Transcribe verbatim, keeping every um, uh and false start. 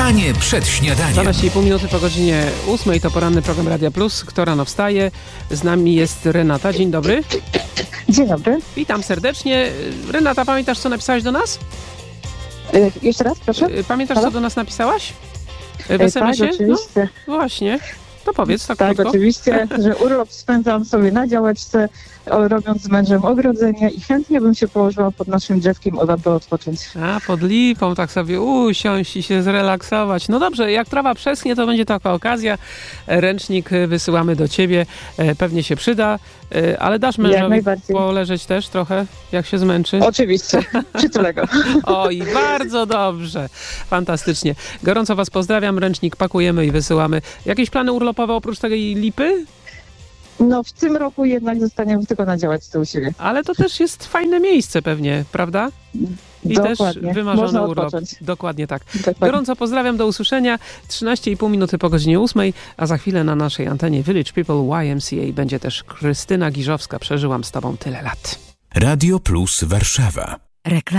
Mieszkanie przed śniadaniem. dwanaście i pół minuty po godzinie ósmej to poranny program Radia Plus. Kto rano wstaje? Z nami jest Renata. Dzień dobry. Dzień dobry. Witam serdecznie. Renata, pamiętasz, co napisałaś do nas? Y, jeszcze raz, proszę. Pamiętasz, Halo? co do nas napisałaś? W Tak, es em esie? oczywiście. No, właśnie. To powiedz tak, Tak, krótko. oczywiście, że urlop spędzam sobie na działeczce, o, robiąc z mężem ogrodzenie i chętnie bym się położyła pod naszym drzewkiem, aby odpocząć. A, pod lipą tak sobie usiąść i się zrelaksować. No dobrze, jak trawa przeschnie, to będzie taka okazja. Ręcznik wysyłamy do ciebie. Pewnie się przyda, ale dasz mężowi poleżeć też trochę, jak się zmęczy? Oczywiście, przytulę go. Oj, bardzo dobrze. Fantastycznie. Gorąco was pozdrawiam. Ręcznik pakujemy i wysyłamy. Jakieś plany urlopowe oprócz tej lipy? No w tym roku jednak zostaniemy tylko na działeczce u siebie. Ale to też jest fajne miejsce pewnie, prawda? I Dokładnie. też wymarzony Można urlop. odpocząć. Dokładnie tak. Dokładnie. Gorąco pozdrawiam, do usłyszenia. trzynaście i pół minuty po godzinie ósmej, a za chwilę na naszej antenie Village People Y M C A będzie też Krystyna Giżowska. Przeżyłam z tobą tyle lat. Radio Plus Warszawa. Reklama.